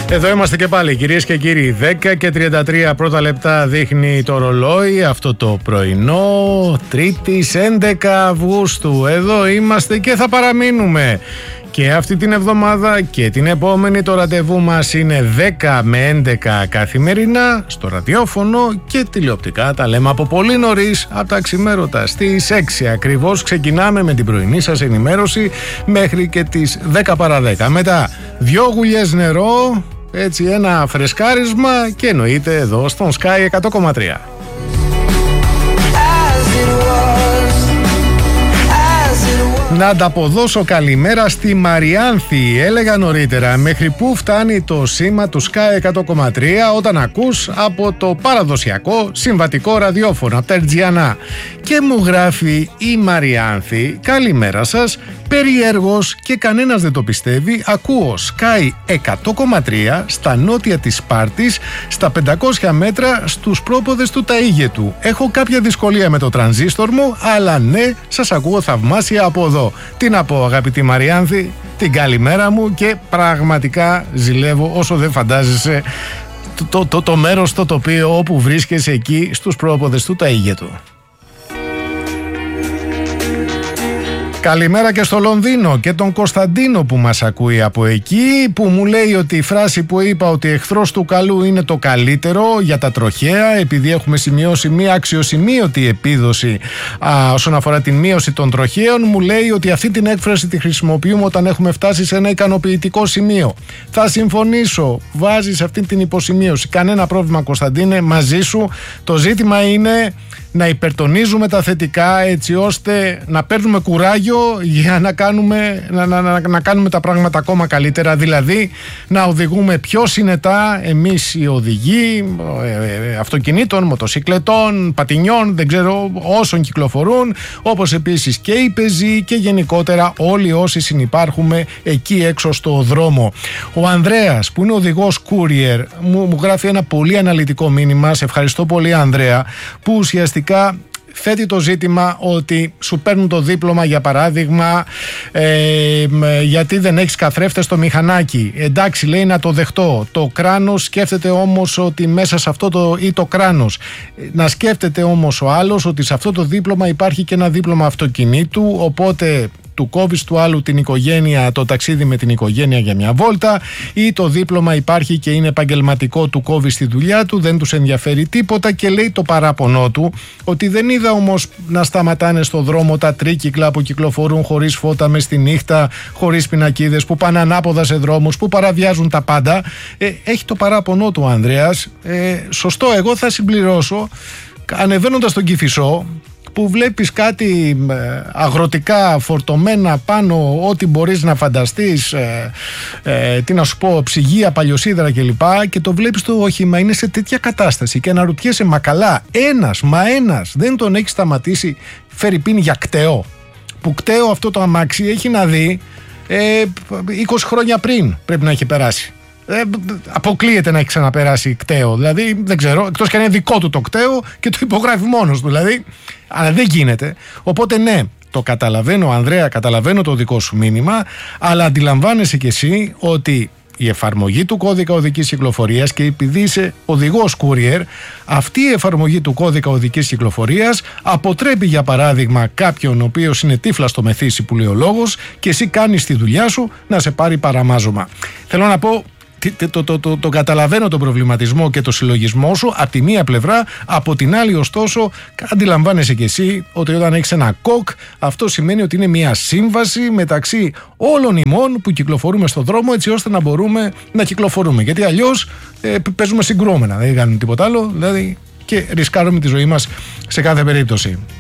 Εδώ είμαστε και πάλι, κυρίες και κύριοι. 10 και 33 πρώτα λεπτά δείχνει το ρολόι αυτό το πρωινό, Τρίτης 11 Αυγούστου. Εδώ είμαστε και θα παραμείνουμε και αυτή την εβδομάδα και την επόμενη. Το ραντεβού μας είναι 10 με 11 καθημερινά στο ραδιόφωνο και τηλεοπτικά. Τα λέμε από πολύ νωρίς, από τα ξημέρωτα στις 6 ακριβώς. Ξεκινάμε με την πρωινή σας ενημέρωση μέχρι και τις 10 παρά 10. Μετά 2 γουλιές νερό, έτσι ένα φρεσκάρισμα και εννοείται εδώ στον Sky 100,3. Να ανταποδώσω καλημέρα στη Μαριάνθη. Έλεγα νωρίτερα μέχρι που φτάνει το σήμα του Sky 100,3 όταν ακούς από το παραδοσιακό συμβατικό ραδιόφωνο, από τα Ερτζιανά. Και μου γράφει η Μαριάνθη, καλημέρα σας, περιέργως και κανένας δεν το πιστεύει, ακούω Sky 100,3 στα νότια της Σπάρτης, στα 500 μέτρα στους πρόποδες του Ταΐγετου. Έχω κάποια δυσκολία με το τρανζίστορ μου, αλλά ναι, σας ακούω θαυμάσια από εδώ. Τι να πω, αγαπητή Μαριάνθη, την καλημέρα μου και πραγματικά ζηλεύω όσο δεν φαντάζεσαι το μέρος, το τοπίο όπου βρίσκεσαι εκεί στους πρόποδες του Ταΐγετου. Καλημέρα και στο Λονδίνο και τον Κωνσταντίνο που μας ακούει από εκεί, που μου λέει ότι η φράση που είπα ότι εχθρός του καλού είναι το καλύτερο για τα τροχαία, επειδή έχουμε σημειώσει μια αξιοσημείωτη επίδοση όσον αφορά την μείωση των τροχαίων, μου λέει ότι αυτή την έκφραση τη χρησιμοποιούμε όταν έχουμε φτάσει σε ένα ικανοποιητικό σημείο. Θα συμφωνήσω, βάζεις αυτή την υποσημείωση, κανένα πρόβλημα Κωνσταντίνε, μαζί σου. Το ζήτημα είναι να υπερτονίζουμε τα θετικά, έτσι ώστε να παίρνουμε κουράγιο για να κάνουμε τα πράγματα ακόμα καλύτερα, δηλαδή να οδηγούμε πιο συνετά εμείς οι οδηγοί αυτοκινήτων, μοτοσυκλετών, πατινιών, δεν ξέρω, όσων κυκλοφορούν, όπως επίσης και οι πεζοί και γενικότερα όλοι όσοι συνυπάρχουμε εκεί έξω στο δρόμο. Ο Ανδρέας που είναι οδηγός courier μου γράφει ένα πολύ αναλυτικό μήνυμα, σε ευχαριστώ πολύ Ανδρέα, που ουσιαστικά θέτει το ζήτημα ότι σου παίρνουν το δίπλωμα για παράδειγμα γιατί δεν έχεις καθρέφτες στο μηχανάκι. Εντάξει, λέει, να το δεχτώ. Το κράνος σκέφτεται όμως ότι μέσα σε αυτό ή το κράνος. Να σκέφτεται όμως ο άλλος ότι σε αυτό το δίπλωμα υπάρχει και ένα δίπλωμα αυτοκινήτου, οπότε του κόβεις του άλλου την οικογένεια, το ταξίδι με την οικογένεια για μια βόλτα, ή το δίπλωμα υπάρχει και είναι επαγγελματικό, του κόβεις τη δουλειά του, δεν τους ενδιαφέρει τίποτα και λέει το παράπονό του ότι δεν είδα όμως να σταματάνε στο δρόμο τα τρίκυκλα που κυκλοφορούν χωρίς φώτα μες τη νύχτα, χωρίς πινακίδες, που πάνε ανάποδα σε δρόμους, που παραβιάζουν τα πάντα. Έχει το παράπονό του ο Ανδρέας. Σωστό, εγώ θα συμπληρώσω, ανεβαίνοντας τον Κηφισό, που βλέπεις κάτι αγροτικά φορτωμένα πάνω, ό,τι μπορείς να φανταστείς, τι να σου πω, ψυγεία, παλιοσίδρα κλπ. Και το βλέπεις το όχημα είναι σε τέτοια κατάσταση και αναρωτιέσαι, μα καλά, ένας δεν τον έχει σταματήσει φερειπίν για κταίο, που κταίο αυτό το αμάξι έχει να δει 20 χρόνια πριν πρέπει να έχει περάσει. Αποκλείεται να έχει ξαναπεράσει κταίο, δηλαδή δεν ξέρω, εκτός και αν είναι δικό του το κταίο και το υπογράφει μόνος του, δηλαδή, αλλά δεν γίνεται. Οπότε ναι, το καταλαβαίνω Ανδρέα, καταλαβαίνω το δικό σου μήνυμα, αλλά αντιλαμβάνεσαι κι εσύ ότι η εφαρμογή του κώδικα οδικής κυκλοφορίας, και επειδή είσαι οδηγός courier, αυτή η εφαρμογή του κώδικα οδικής κυκλοφορίας αποτρέπει για παράδειγμα κάποιον ο οποίος είναι τύφλα στο μεθύσι που λέει ο λόγος και εσύ κάνεις τη δουλειά σου να σε πάρει παραμάζωμα. Θέλω να πω, το καταλαβαίνω τον προβληματισμό και το συλλογισμό σου από τη μία πλευρά, από την άλλη ωστόσο αντιλαμβάνεσαι και εσύ ότι όταν έχεις ένα κοκ, αυτό σημαίνει ότι είναι μια σύμβαση μεταξύ όλων ημών που κυκλοφορούμε στον δρόμο, έτσι ώστε να μπορούμε να κυκλοφορούμε, γιατί αλλιώς παίζουμε συγκρούμενα, δεν κάνουμε τίποτα άλλο, δηλαδή, και ρισκάρουμε τη ζωή μας σε κάθε περίπτωση.